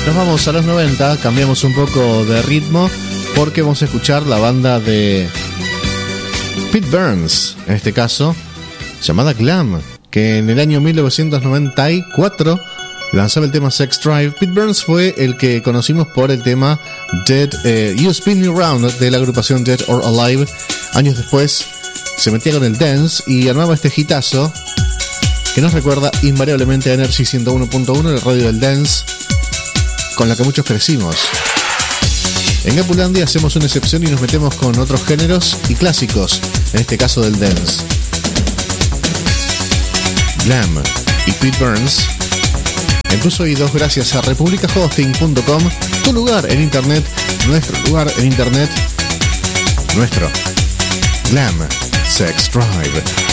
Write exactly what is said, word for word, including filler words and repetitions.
Nos vamos a los noventa, cambiamos un poco de ritmo porque vamos a escuchar la banda de Pete Burns, en este caso, llamada Glam, que en el año mil novecientos noventa y cuatro lanzaba el tema Sex Drive. Pete Burns fue el que conocimos por el tema Dead, eh, You Spin Me Round de la agrupación Dead or Alive. Años después se metía con el dance y armaba este hitazo que nos recuerda invariablemente a Energy ciento uno punto uno, el radio del dance, con la que muchos crecimos. En Gapulandia hacemos una excepción y nos metemos con otros géneros y clásicos, en este caso del dance. Glam y Pete Burns en tus oídos gracias a republica hosting punto com, tu lugar en internet, nuestro lugar en internet, nuestro Glam Sex Drive.